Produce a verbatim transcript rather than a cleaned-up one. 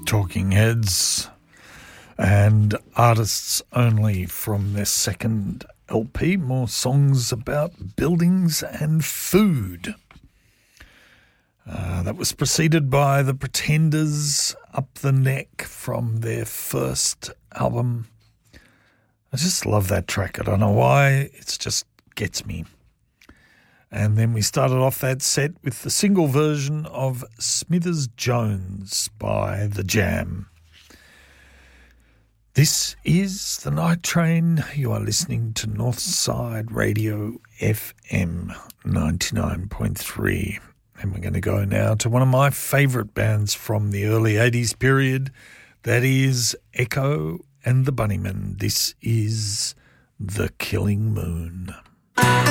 Talking Heads and Artists Only from their second L P, more songs about buildings and food. Uh, that was preceded by The Pretenders, Up the Neck from their first album. I just love that track. I don't know why, it just gets me. And then we started off that set with the single version of Smithers Jones by The Jam. This is The Night Train. You are listening to Northside Radio F M ninety-nine point three. And we're going to go now to one of my favourite bands from the early eighties period. That is Echo and the Bunnymen. This is The Killing Moon.